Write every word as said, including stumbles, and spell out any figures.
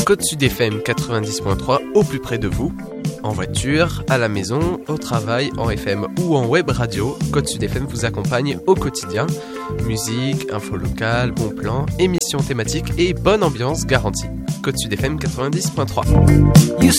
Côte Sud F M quatre-vingt-dix point trois au plus près de vous. En voiture, à la maison, au travail, en F M ou en web radio, Côte Sud F M vous accompagne au quotidien. Musique, info locale, bons plans, émissions thématiques et bonne ambiance garantie. Côte Sud F M quatre-vingt-dix point trois. You